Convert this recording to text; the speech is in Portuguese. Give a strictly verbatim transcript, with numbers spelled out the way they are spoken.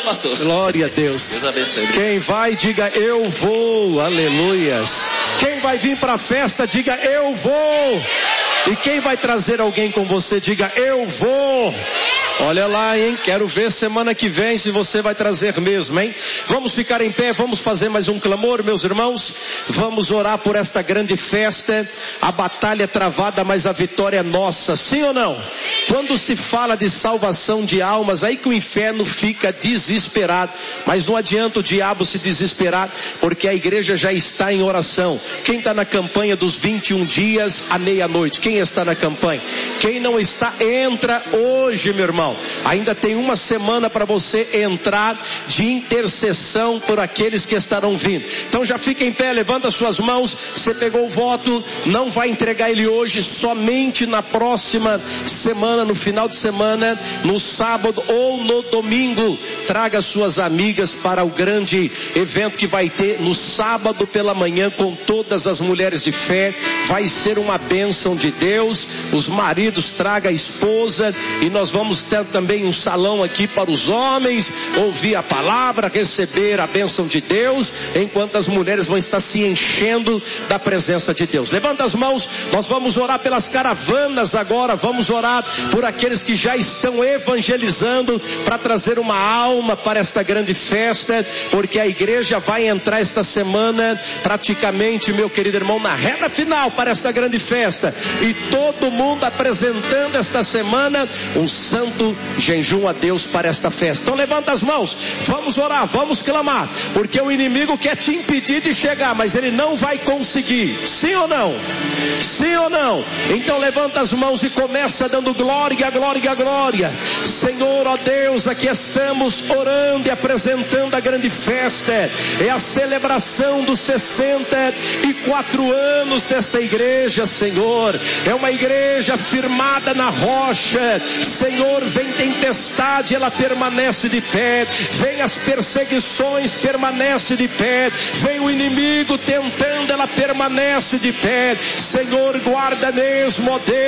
pastor. Glória a Deus. Deus abençoe. Quem vai, diga eu vou. Aleluias. Quem vai vir para a festa, diga eu vou. E quem vai trazer alguém com você, diga eu vou. Olha lá, hein? Quero ver semana que vem se você vai trazer mesmo, hein? Vamos ficar em pé, vamos fazer mais um clamor, meus irmãos. Vamos orar por esta grande festa. A batalha é travada, mas a vitória é nossa. Sim ou não? Quando se fala de salvação de almas, aí que o inferno fica desesperado. Mas não adianta o diabo se desesperar, porque a igreja já está em oração. Quem está na campanha dos vinte e um dias à meia-noite? Quem está na campanha? Quem não está, entra hoje, meu irmão. Ainda tem uma semana para você entrar de intercessão por aqueles que estarão vindo. Então já fica em pé, levanta suas mãos. Você pegou o voto, não vai entregar ele hoje, somente na próxima semana, no final de semana, no sábado ou no domingo. Traga suas amigas para o grande evento que vai ter no sábado pela manhã com todas as mulheres de fé. Vai ser uma bênção de Deus. Os maridos, traga a esposa, e nós vamos ter também um salão aqui para os homens ouvir a palavra, receber a bênção de Deus, enquanto as mulheres vão estar se enchendo da presença de Deus. Levanta as mãos, nós vamos orar pelas caravanas agora, vamos orar por aqueles que já estão evangelizando para trazer uma alma para esta grande festa, porque a igreja vai entrar esta semana praticamente, meu querido irmão, na reta final para esta grande festa, e todo mundo apresentando esta semana um santo jejum a Deus para esta festa. Então levanta as mãos, vamos orar, vamos clamar, porque o inimigo quer te impedir de chegar, mas ele não vai conseguir. Sim ou não? Sim ou não? Então levanta as mãos e começa dando glória, glória, glória. Senhor, ó Deus, aqui estamos orando e apresentando a grande festa. É a celebração dos sessenta e quatro anos desta igreja, Senhor. É uma igreja firmada na rocha. Senhor, vem tempestade, ela permanece de pé. Vem as perseguições, permanece de pé. Vem o inimigo tentando, ela permanece de pé. Senhor, guarda mesmo, ó Deus.